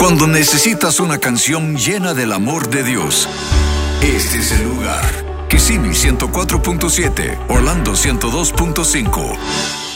Cuando necesitas una canción llena del amor de Dios, este es el lugar. Kissimmee 104.7, Orlando 102.5.